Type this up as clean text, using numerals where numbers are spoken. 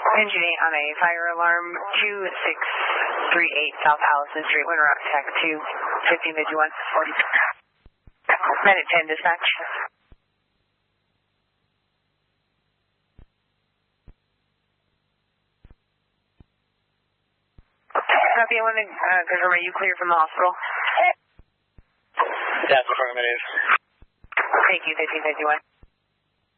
Engine 8 on a fire alarm 2638 South Allison Street, Winter Route Tech 2, 1551, 40. Minute 10 dispatch. Copy, I want to confirm, are you clear from the hospital? That's affirmative. Thank you, 1551.